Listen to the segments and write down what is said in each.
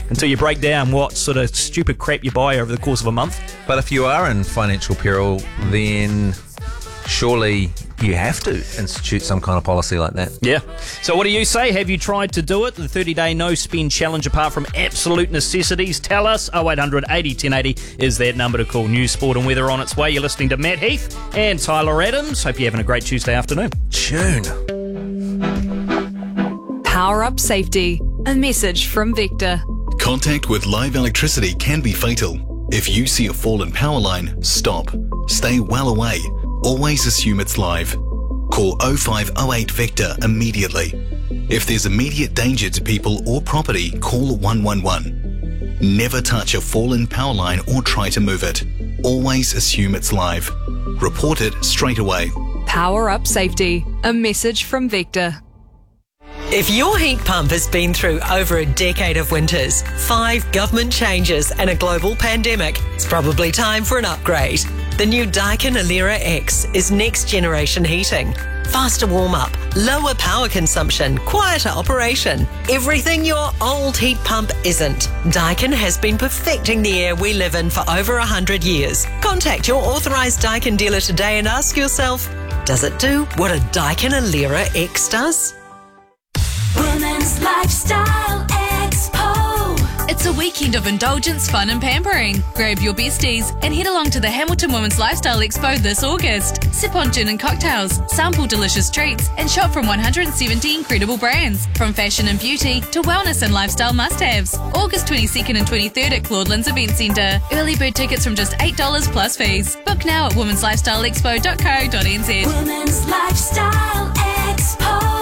until you break down what sort of stupid crap you buy over the course of a month. But if you are in financial peril, then surely you have to institute some kind of policy like that. Yeah. So what do you say? Have you tried to do it? The 30-day no-spend challenge, apart from absolute necessities. Tell us. 0800 80 1080 is that number to call. News, sport and weather on its way. You're listening to Matt Heath and Tyler Adams. Hope you're having a great Tuesday afternoon. Tune. Power up safety. A message from Vector. Contact with live electricity can be fatal. If you see a fallen power line, stop. Stay well away. Always assume it's live. Call 0508 Vector immediately. If there's immediate danger to people or property, call 111. Never touch a fallen power line or try to move it. Always assume it's live. Report it straight away. Power up safety. A message from Vector. If your heat pump has been through over a decade of winters, 5 government changes and a global pandemic, it's probably time for an upgrade. The new Daikin Alera X is next generation heating. Faster warm-up, lower power consumption, quieter operation. Everything your old heat pump isn't. Daikin has been perfecting the air we live in for over 100 years. Contact your authorised Daikin dealer today and ask yourself, does it do what a Daikin Alera X does? Women's Lifestyle Expo. It's a weekend of indulgence, fun and pampering. Grab your besties and head along to the Hamilton Women's Lifestyle Expo this August. Sip on gin and cocktails, sample delicious treats and shop from 170 incredible brands. From fashion and beauty to wellness and lifestyle must-haves. August 22nd and 23rd at Claudelands Event Centre. Early bird tickets from just $8 plus fees. Book now at womenslifestyleexpo.co.nz. Women's Lifestyle Expo.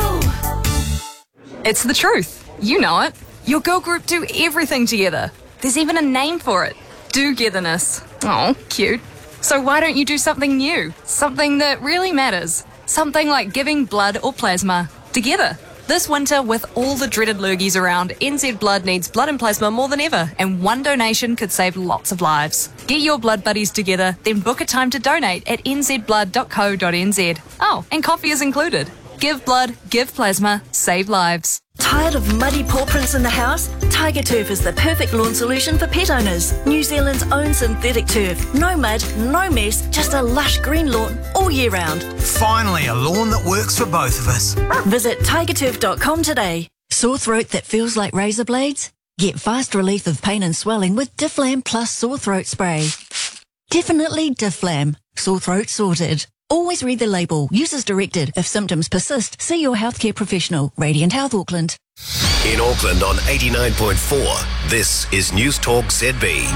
It's the truth. You know it. Your girl group do everything together. There's even a name for it. Do-getherness. Oh, cute. So why don't you do something new? Something that really matters. Something like giving blood or plasma together. This winter, with all the dreaded lurgies around, NZ Blood needs blood and plasma more than ever, and one donation could save lots of lives. Get your blood buddies together, then book a time to donate at nzblood.co.nz. Oh, and coffee is included. Give blood, give plasma, save lives. Tired of muddy paw prints in the house? Tiger Turf is the perfect lawn solution for pet owners. New Zealand's own synthetic turf. No mud, no mess, just a lush green lawn all year round. Finally, a lawn that works for both of us. Visit tigerturf.com today. Sore throat that feels like razor blades? Get fast relief of pain and swelling with Difflam Plus Sore Throat Spray. Definitely Difflam. Sore throat sorted. Always read the label. Use as directed. If symptoms persist, see your healthcare professional. Radiant Health Auckland. In Auckland on 89.4, this is News Talk ZB.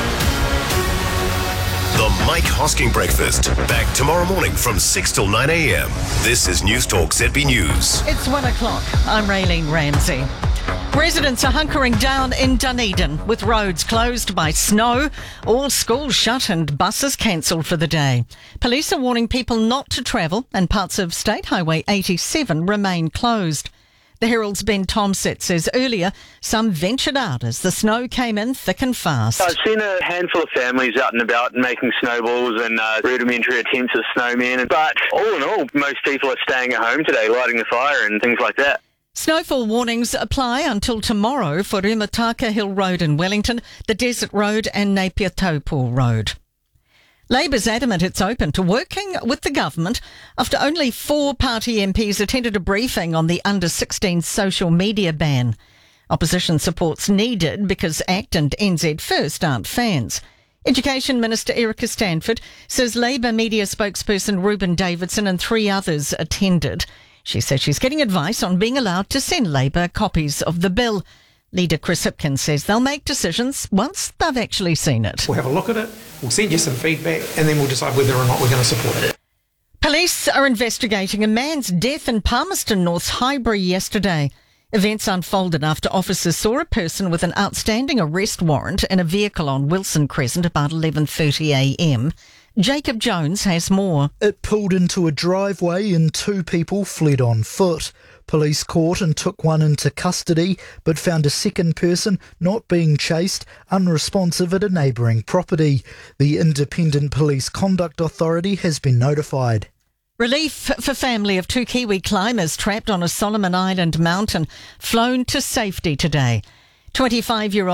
The Mike Hosking Breakfast. Back tomorrow morning from 6 till 9 a.m. This is News Talk ZB News. It's 1 o'clock. I'm Raylene Ramsey. Residents are hunkering down in Dunedin with roads closed by snow, all schools shut and buses cancelled for the day. Police are warning people not to travel and parts of State Highway 87 remain closed. The Herald's Ben Tomsett says earlier some ventured out as the snow came in thick and fast. I've seen a handful of families out and about and making snowballs and rudimentary attempts at snowmen. But all in all, most people are staying at home today, lighting the fire and things like that. Snowfall warnings apply until tomorrow for Umataka Hill Road in Wellington, the Desert Road and Napier Taupo Road. Labour's adamant it's open to working with the government after only 4 party MPs attended a briefing on the under-16 social media ban. Opposition support's needed because ACT and NZ First aren't fans. Education Minister Erica Stanford says Labour media spokesperson Ruben Davidson and 3 others attended. She says she's getting advice on being allowed to send Labour copies of the bill. Leader Chris Hipkins says they'll make decisions once they've actually seen it. We'll have a look at it, we'll send you some feedback, and then we'll decide whether or not we're going to support it. Police are investigating a man's death in Palmerston North's Highbury yesterday. Events unfolded after officers saw a person with an outstanding arrest warrant in a vehicle on Wilson Crescent about 11:30am. Jacob Jones has more. It pulled into a driveway and 2 people fled on foot. Police caught and took one into custody, but found a second person not being chased, unresponsive at a neighbouring property. The Independent Police Conduct Authority has been notified. Relief for family of 2 Kiwi climbers trapped on a Solomon Island mountain flown to safety today. 25-year-old